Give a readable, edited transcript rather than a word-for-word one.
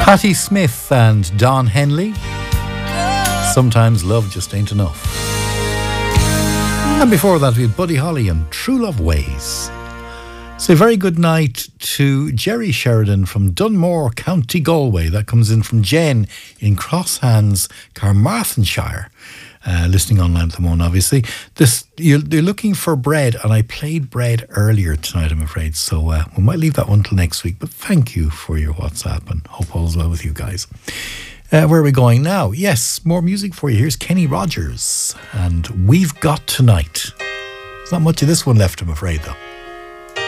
Patti Smith and Don Henley. Sometimes love just ain't enough. And before that we had Buddy Holly and True Love Ways. So a very good night to Jerry Sheridan from Dunmore, County Galway. That comes in from Jen in Crosshands, Carmarthenshire. Listening online at the moment, obviously. You're looking for bread, and I played bread earlier tonight, I'm afraid. So we might leave that one till next week. But thank you for your WhatsApp, and hope all's well with you guys. Where are we going now? Yes, more music for you. Here's Kenny Rogers, and We've Got Tonight. There's not much of this one left, I'm afraid, though.